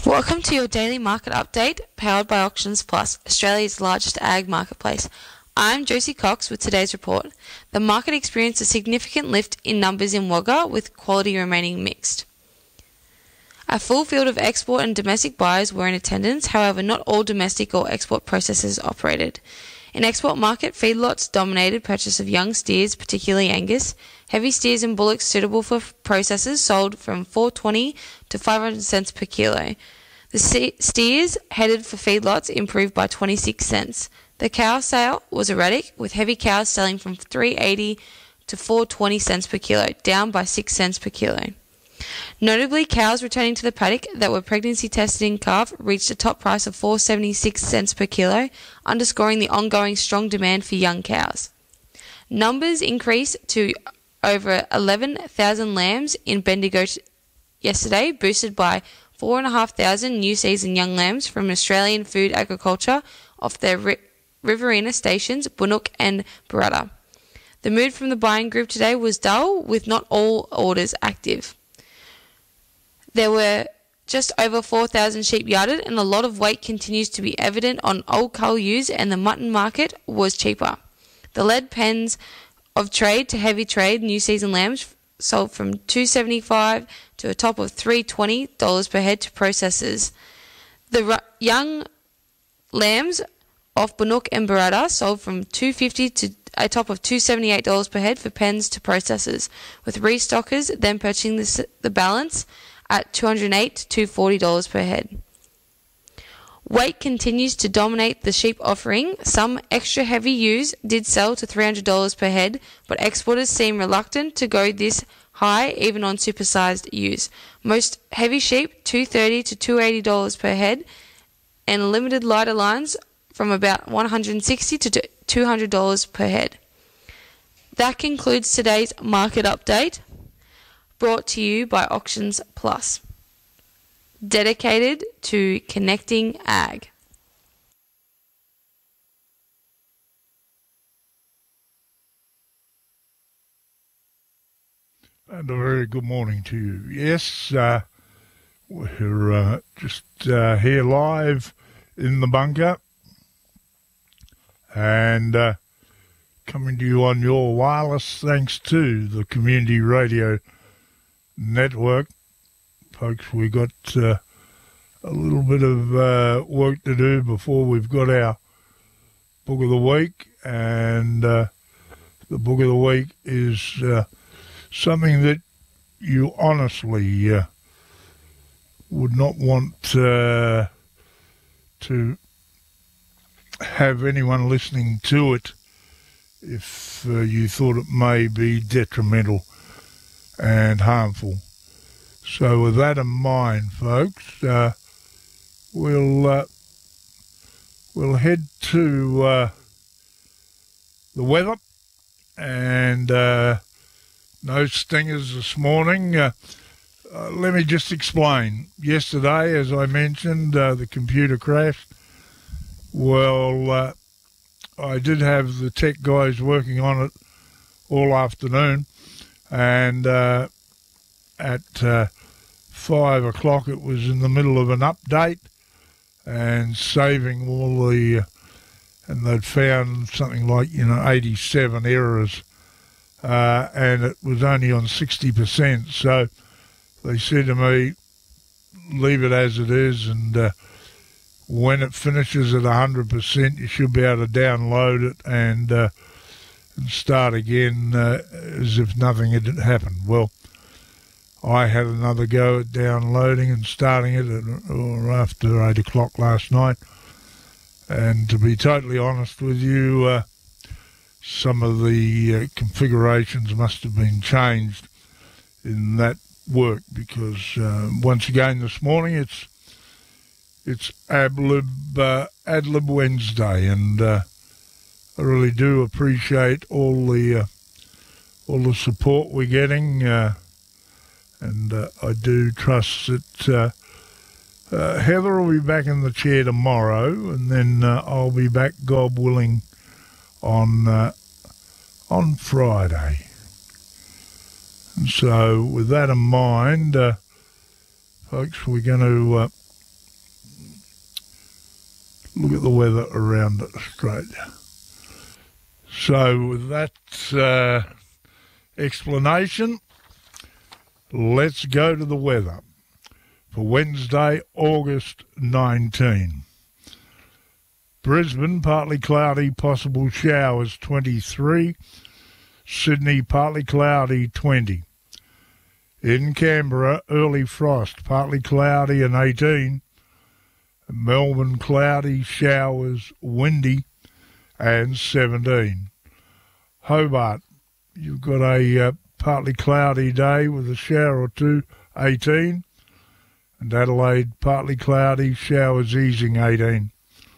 Welcome to your daily market update, powered by Auctions Plus, Australia's largest ag marketplace. I'm Josie Cox with today's report. The market experienced a significant lift in numbers in Wagga, with quality remaining mixed. A full field of export and domestic buyers were in attendance, however not all domestic or export processors operated. In export market, feedlots dominated purchase of young steers, particularly Angus. Heavy steers and bullocks suitable for processors sold from $4.20 to 500 cents per kilo. The steers headed for feedlots improved by 26 cents. The cow sale was erratic, with heavy cows selling from $3.80 to 4.20 cents per kilo, down by 6 cents per kilo. Notably, cows returning to the paddock that were pregnancy tested in calf reached a top price of 4.76 cents per kilo, underscoring the ongoing strong demand for young cows. Numbers increased to over 11,000 lambs in Bendigo yesterday, boosted by 4,500 new season young lambs from Australian Food Agriculture off their Riverina stations, Bunnock and Barada. The mood from the buying group today was dull, with not all orders active. There were just over 4,000 sheep yarded, and a lot of weight continues to be evident on old cull ewes, and the mutton market was cheaper. The lead pens of trade to heavy trade new season lambs sold from $2.75 to a top of $3.20 per head to processors. The young lambs off Bunnock and Barada sold from $2.50 to a top of $2.78 per head for pens to processors, with restockers then purchasing the balance at $208 to $240 per head. Weight continues to dominate the sheep offering. Some extra heavy ewes did sell to $300 per head, but exporters seem reluctant to go this high even on supersized ewes. Most heavy sheep $230 to $280 per head, and limited lighter lines from about $160 to $200 per head. That concludes today's market update, brought to you by Auctions Plus, dedicated to connecting ag. And a very good morning to you. Yes, we're just here live in the bunker and coming to you on your wireless thanks to the Community Radio Network. Folks, we got a little bit of work to do before we've got our Book of the Week, and the Book of the Week is something that you honestly would not want to have anyone listening to it if you thought it may be detrimental and harmful. So with that in mind, folks, we'll head to the weather, and no stingers this morning. Let me just explain. Yesterday, as I mentioned, the computer crashed. Well, I did have the tech guys working on it all afternoon, and at 5 o'clock it was in the middle of an update and saving all the, and they'd found something like 87 errors, and it was only on 60%. So they said to me, leave it as it is, and when it finishes at 100%, you should be able to download it and start again as if nothing had happened. Well, I had another go at downloading and starting it after 8 o'clock last night, and to be totally honest with you, some of the configurations must have been changed in that work, because once again this morning it's Adlib Wednesday, and I really do appreciate all the support we're getting, and I do trust that Heather will be back in the chair tomorrow, and then I'll be back, God willing, on Friday. And so with that in mind, folks, we're going to look at the weather around Australia. So with that explanation, let's go to the weather for Wednesday, August 19. Brisbane, partly cloudy, possible showers, 23. Sydney, partly cloudy, 20. In Canberra, early frost, partly cloudy and 18. Melbourne, cloudy, showers, windy and 17. Hobart, you've got a partly cloudy day with a shower or two, 18. And Adelaide, partly cloudy, showers easing, 18.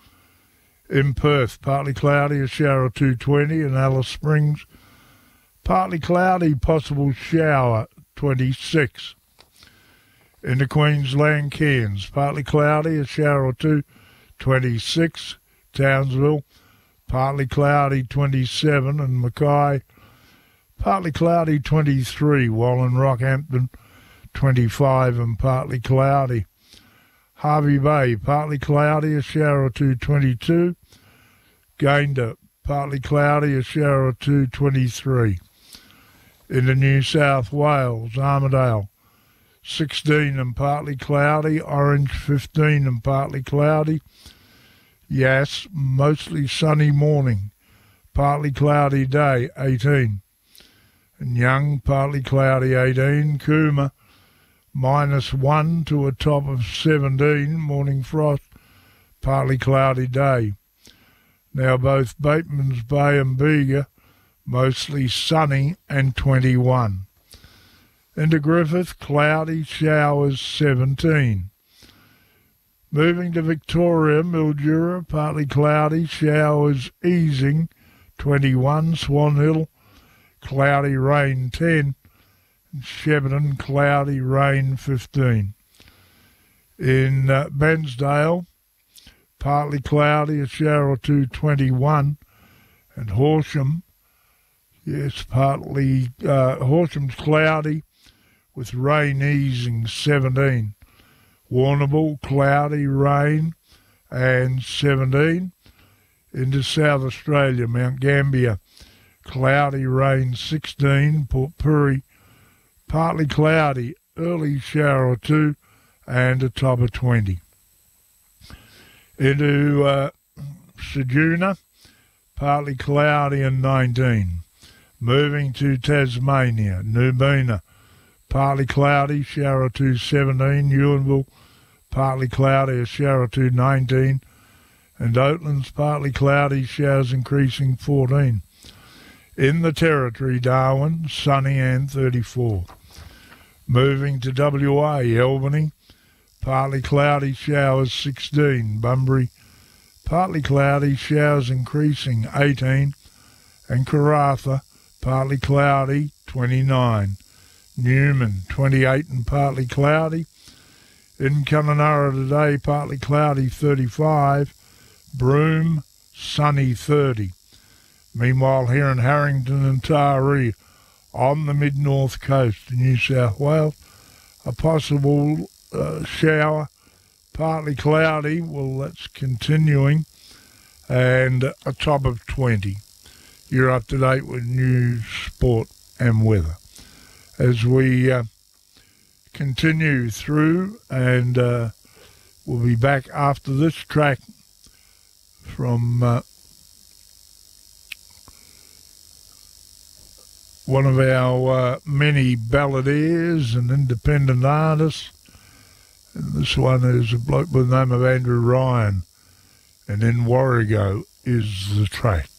In Perth, partly cloudy, a shower or two, 20. And Alice Springs, partly cloudy, possible shower, 26. In the Queensland, Cairns, partly cloudy, a shower or two, 26. Townsville, partly cloudy, 27. And Mackay, partly cloudy, 23. While in Rockhampton, 25 and partly cloudy. Hervey Bay, partly cloudy, a shower or two, 22. Gayndah, partly cloudy, a shower or two, 23. In the New South Wales, Armidale, 16 and partly cloudy. Orange, 15 and partly cloudy. Yass, mostly sunny morning, partly cloudy day, 18. And Young, partly cloudy, 18. Cooma, -1 to a top of 17, morning frost, partly cloudy day. Now both Batemans Bay and Bega, mostly sunny and 21. Into Griffith, cloudy, showers, 17. Moving to Victoria, Mildura, partly cloudy, showers easing, 21. Swan Hill, cloudy, rain, 10. Shepparton, cloudy, rain, 15. In Bairnsdale, partly cloudy, a shower or two, 21. And Horsham, yes, partly, Horsham's cloudy with rain easing, 17. Warrnambool, cloudy, rain, and 17. Into South Australia, Mount Gambier, cloudy, rain, 16. Port Pirie, partly cloudy, early shower or two, and a top of 20. Into Ceduna, partly cloudy and 19. Moving to Tasmania, Nubina, partly cloudy, shower or two, 17. Ewanville, partly cloudy, a shower or two, 19. And Oatlands, partly cloudy, showers increasing, 14. In the Territory, Darwin, sunny and 34. Moving to WA, Albany, partly cloudy, showers, 16. Bunbury, partly cloudy, showers increasing, 18. And Karratha, partly cloudy, 29. Newman, 28 and partly cloudy. In Kununurra today, partly cloudy, 35. Broome, sunny, 30. Meanwhile, here in Harrington and Taree, on the mid-north coast of New South Wales, a possible shower, partly cloudy, well, that's continuing, and a top of 20. You're up to date with news, sport and weather. As we continue through, and we'll be back after this track from one of our many balladeers and independent artists. And this one is a bloke by the name of Andrew Ryan, and In Warrego is the track.